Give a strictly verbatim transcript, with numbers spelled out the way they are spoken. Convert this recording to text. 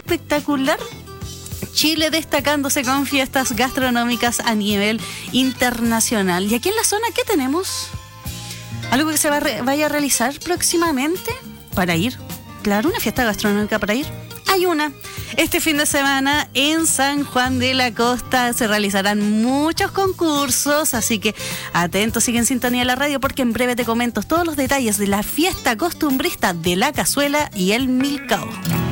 espectacular. Chile destacándose con fiestas gastronómicas a nivel internacional. Y aquí en la zona, ¿qué tenemos? ¿Algo que se va a re- vaya a realizar próximamente? Para ir, claro, una fiesta gastronómica para ir. Hay una. Este fin de semana en San Juan de la Costa se realizarán muchos concursos, así que atentos, sigue en sintonía de la radio porque en breve te comento todos los detalles de la fiesta costumbrista de la cazuela y el milcao.